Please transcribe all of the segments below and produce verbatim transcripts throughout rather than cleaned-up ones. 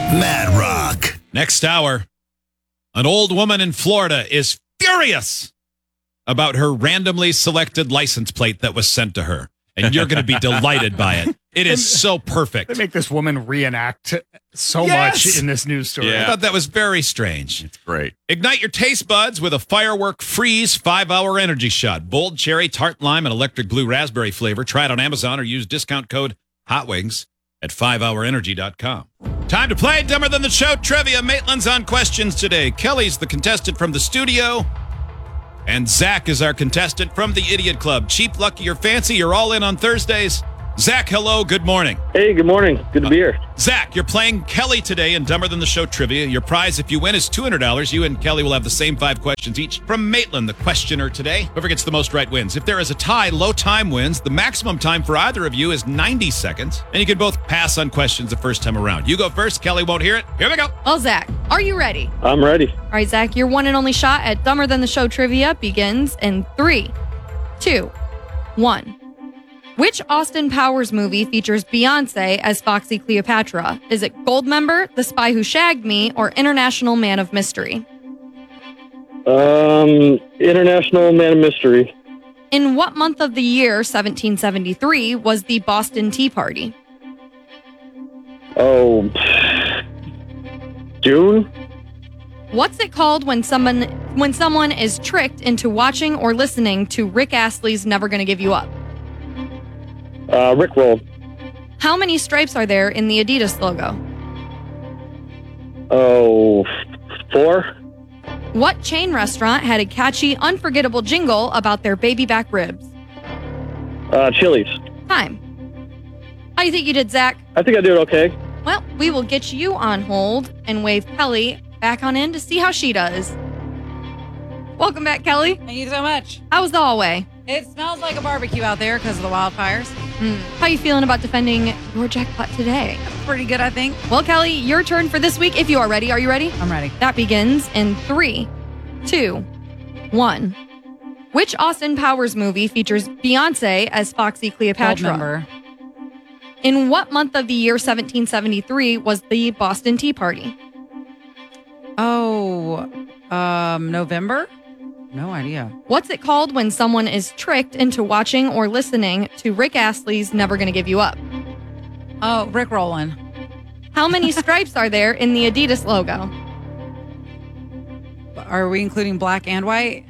Mad Rock. Next hour, an old woman in Florida is furious about her randomly selected license plate that was sent to her. And you're going to be delighted by it. It is so perfect. They make this woman reenact so Yes! much in this news story. I thought that was very strange. It's great. Ignite your taste buds with a Firework Freeze five-hour energy shot. Bold cherry, tart lime, and electric blue raspberry flavor. Try it on Amazon or use discount code HOTWINGS at five hour energy dot com. Time to play Dumber Than the Show trivia. Maitland's on questions today. Kelly's the contestant from the studio. And Zach is our contestant from the Idiot Club. Cheap, lucky, or fancy, you're all in on Thursdays. Zach, hello, good morning. Hey, good morning. Good to be here. Zach, you're playing Kelly today in Dumber Than the Show trivia. Your prize, if you win, is two hundred dollars. You and Kelly will have the same five questions each. From Maitland, the questioner today. Whoever gets the most right wins. If there is a tie, low time wins. The maximum time for either of you is ninety seconds. And you can both pass on questions the first time around. You go first. Kelly won't hear it. Here we go. Well, Zach, are you ready? I'm ready. All right, Zach, your one and only shot at Dumber Than the Show trivia begins in three, two, one. Which Austin Powers movie features Beyonce as Foxy Cleopatra? Is it Goldmember, The Spy Who Shagged Me, or International Man of Mystery? Um, International Man of Mystery. In what month of the year, seventeen seventy-three, was the Boston Tea Party? Oh, June? What's it called when someone when someone is tricked into watching or listening to Rick Astley's Never Gonna Give You Up? Uh, Rickroll. How many stripes are there in the Adidas logo? Oh, four? What chain restaurant had a catchy, unforgettable jingle about their baby back ribs? Uh, Chili's. Time. How do you think you did, Zach? I think I did okay. Well, we will get you on hold and wave Kelly back on in to see how she does. Welcome back, Kelly. Thank you so much. How was the hallway? It smells like a barbecue out there because of the wildfires. Mm. How you feeling about defending your jackpot today? Pretty good, I think. Well, Kelly, your turn for this week. If you are ready, are you ready? I'm ready. That begins in three, two, one. Which Austin Powers movie features Beyonce as Foxy Cleopatra? Goldmember. In what month of the year seventeen seventy-three was the Boston Tea Party? Oh, um, November? No idea. What's it called when someone is tricked into watching or listening to Rick Astley's Never Gonna Give You Up? Oh, Rick Rollin. How many stripes are there in the Adidas logo? Are we including black and white?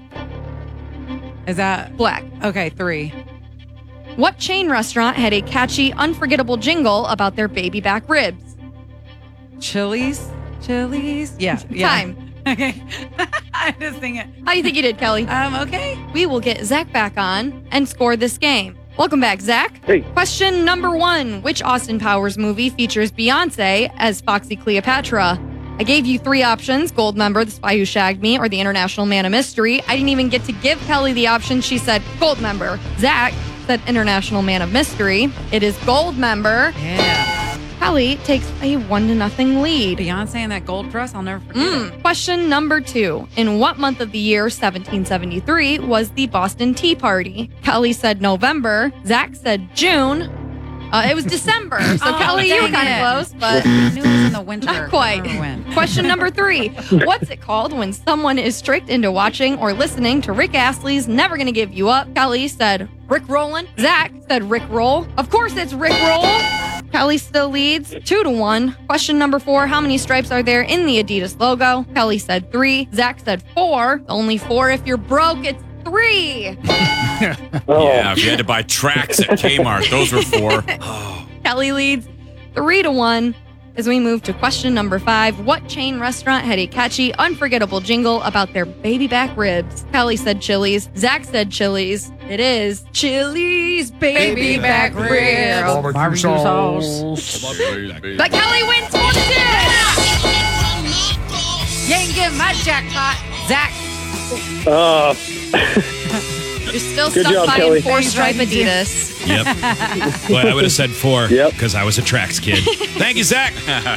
Is that Black. okay? Three. What chain restaurant had a catchy, unforgettable jingle about their baby back ribs? Chili's. Chili's. Yeah. yeah. Time. Okay. I just think it. How do you think you did, Kelly? Um. Okay. We will get Zach back on and score this game. Welcome back, Zach. Hey. Question number one. Which Austin Powers movie features Beyonce as Foxy Cleopatra? I gave you three options: Goldmember, The Spy Who Shagged Me, or The International Man of Mystery. I didn't even get to give Kelly the option. She said Goldmember. Zach said International Man of Mystery. It is Goldmember. Yeah. Kelly takes a one to nothing lead. Beyonce in that gold dress. I'll never forget it. Mm. Question number two. In what month of the year seventeen seventy-three was the Boston Tea Party? Kelly said November. Zach said June. Uh, it was December. So Oh, Kelly, you were dang kind of it. close, but I knew it was in the winter. not quite. I don't remember when. Question number three. What's it called when someone is tricked into watching or listening to Rick Astley's Never Gonna Give You Up? Kelly said Rick Rollin. Zach said Rick Roll. Of course it's Rick Roll. Kelly still leads two to one. Question number four. How many stripes are there in the Adidas logo? Kelly said three. Zach said four. Only four if you're broke. It's three. Oh. Yeah, if you had to buy tracks at Kmart, those were four. Kelly leads three to one. As we move to question number five, what chain restaurant had a catchy, unforgettable jingle about their baby back ribs? Kelly said Chili's. Zach said Chili's. It is Chili's baby, Baby back, back ribs. ribs. Barbecue sauce. But Kelly wins four to two. You ain't getting my jackpot, Zach. Uh, You're still Good stuck job, buying Kelly. four stripe Adidas. Yep. Well, I would have said four Yep. because I was a tracks kid. Thank you, Zach.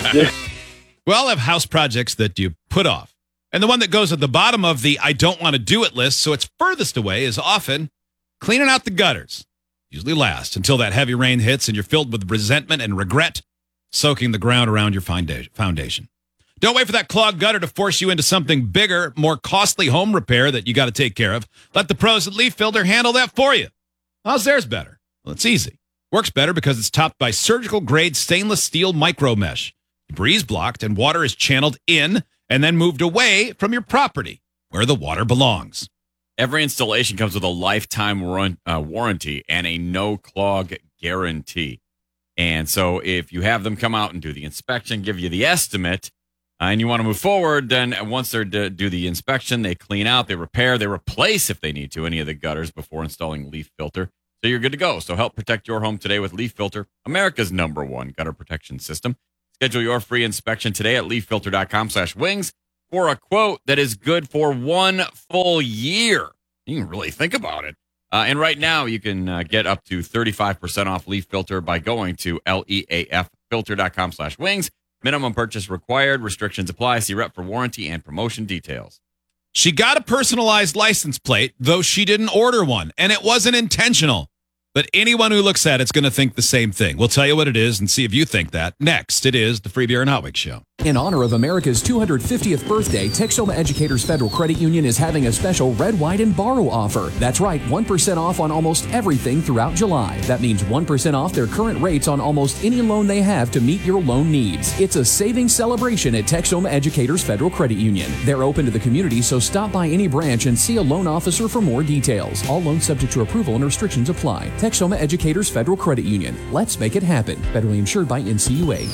We all have house projects that you put off. And the one that goes at the bottom of the I don't want to do it list, so it's furthest away, is often cleaning out the gutters. Usually last until that heavy rain hits and you're filled with resentment and regret. soaking the ground around your founda- foundation. Don't wait for that clogged gutter to force you into something bigger, more costly home repair that you got to take care of. Let the pros at Leaf Filter handle that for you. How's theirs better? Well, it's easy. Works better because it's topped by surgical-grade stainless steel micro mesh. Debris is blocked and water is channeled in and then moved away from your property where the water belongs. Every installation comes with a lifetime warran- uh, warranty and a no-clog guarantee. And so if you have them come out and do the inspection, give you the estimate, uh, and you want to move forward, then once they d- do the inspection, they clean out, they repair, they replace, if they need to, any of the gutters before installing Leaf Filter. So you're good to go. So help protect your home today with Leaf Filter, America's number one gutter protection system. Schedule your free inspection today at leaffilter.com slash wings for a quote that is good for one full year. You can really think about it. Uh, and right now, you can uh, get up to thirty-five percent off Leaf Filter by going to leaffilter.com slash wings. Minimum purchase required. Restrictions apply. See rep for warranty and promotion details. She got a personalized license plate, though she didn't order one, and it wasn't intentional. But anyone who looks at it's going to think the same thing. We'll tell you what it is and see if you think that. Next, it is the Free Beer and Hot Wings Show. In honor of America's two hundred fiftieth birthday, Texoma Educators Federal Credit Union is having a special Red, White, and Borrow offer. That's right, one percent off on almost everything throughout July. That means one percent off their current rates on almost any loan they have to meet your loan needs. It's a savings celebration at Texoma Educators Federal Credit Union. They're open to the community, so stop by any branch and see a loan officer for more details. All loans subject to approval and restrictions apply. Texoma Educators Federal Credit Union. Let's make it happen. Federally insured by N C U A.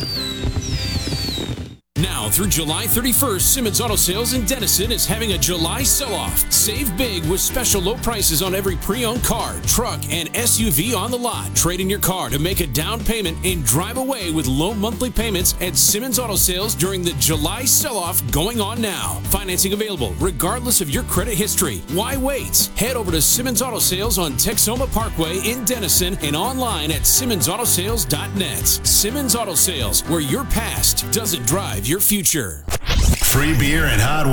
Now through July thirty-first, Simmons Auto Sales in Denison is having a July sell-off. Save big with special low prices on every pre-owned car, truck, and S U V on the lot. Trade in your car to make a down payment and drive away with low monthly payments at Simmons Auto Sales during the July sell-off going on now. Financing available regardless of your credit history. Why wait? Head over to Simmons Auto Sales on Texoma Parkway in Denison and online at simmons auto sales dot net. Simmons Auto Sales, where your past doesn't drive your future. Free beer and hot